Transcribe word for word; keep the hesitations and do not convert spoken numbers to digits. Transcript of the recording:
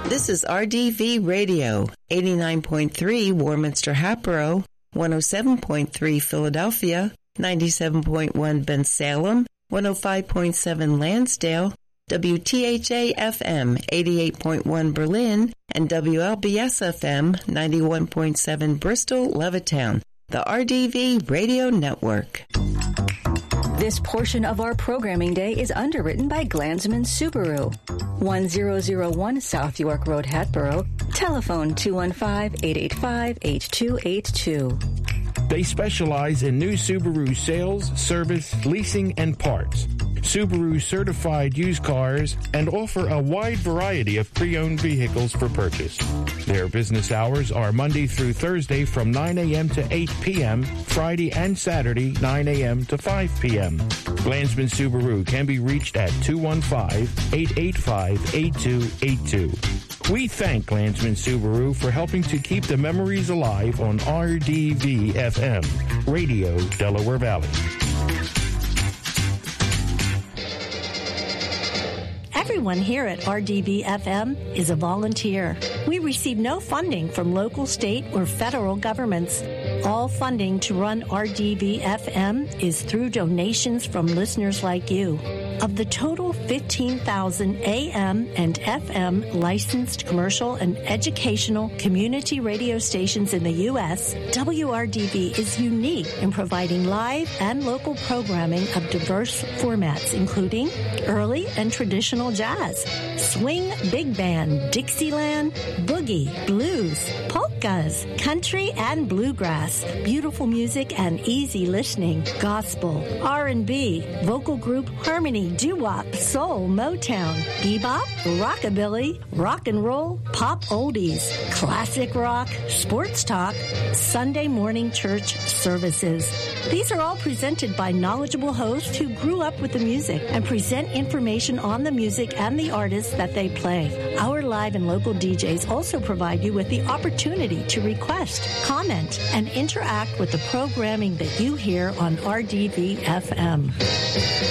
This is R D V Radio, eighty-nine point three Warminster Hatboro, one oh seven point three Philadelphia, ninety-seven point one Bensalem, one oh five point seven Lansdale, W T H A F M eighty-eight point one Berlin, and W L B S F M ninety-one point seven Bristol, Levittown, the R D V Radio Network. This portion of our programming day is underwritten by Glansman Subaru. one thousand one South York Road, Hatboro. Telephone two one five, eight eight five, eight two eight two. They specialize in new Subaru sales, service, leasing, and parts. Subaru certified used cars and offer a wide variety of pre-owned vehicles for purchase. Their business hours are Monday through Thursday from nine a.m. to eight p.m., Friday and Saturday nine a.m. to five p.m. Glansman Subaru can be reached at two one five, eight eight five, eight two eight two. We thank Glansman Subaru for helping to keep the memories alive on R D V F M, Radio Delaware Valley. Everyone here at R D V F M is a volunteer. We receive no funding from local, state, or federal governments. All funding to run R D V F M is through donations from listeners like you. Of the total fifteen thousand A M and F M licensed commercial and educational community radio stations in the U S, W R D V is unique in providing live and local programming of diverse formats, including early and traditional jazz, swing, big band, Dixieland, boogie, blues, polkas, country and bluegrass, beautiful music and easy listening, gospel, R and B, vocal group harmony, doo-wop, soul, Motown, bebop, rockabilly, rock and roll, pop oldies, classic rock, sports talk, Sunday morning church services. These are all presented by knowledgeable hosts who grew up with the music and present information on the music and the artists that they play. Our live and local D Js also provide you with the opportunity to request, comment, and interact with the programming that you hear on R D V F M.